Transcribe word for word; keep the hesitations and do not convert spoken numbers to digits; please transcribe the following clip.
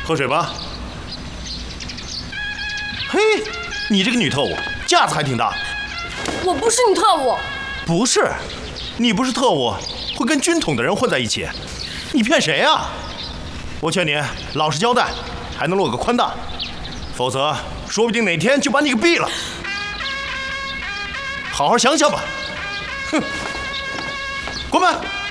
喝水吧。嘿，你这个女特务架子还挺大。 我不是女特务。 不是，你不是特务，会跟军统的人混在一起，你骗谁啊？我劝你老实交代，还能落个宽大，否则说不定哪天就把你给毙了。好好想想吧。哼，滚吧。